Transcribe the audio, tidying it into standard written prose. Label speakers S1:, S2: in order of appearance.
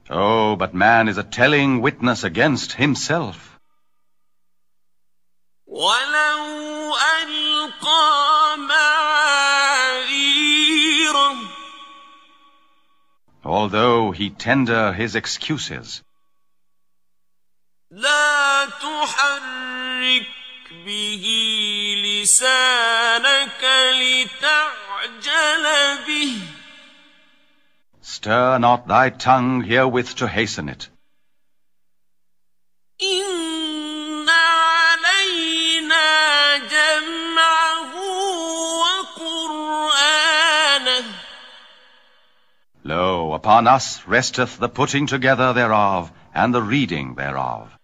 S1: Oh, but man is a telling witness against himself.
S2: وَلَوْ أَلْقَىٰ مَعَاذِيرَهُ.
S1: Although he tender his excuses.
S2: لَا تُحَرِّكْ بِهِ لِسَانَكَ لِتَعْجَلَ بِهِ.
S1: Stir not thy tongue herewith to hasten it.
S2: إِنَّ عَلَيْنَا جَمْعَهُ وَقُرْآنَهُ.
S1: Lo, upon us resteth the putting together thereof, and the reading thereof.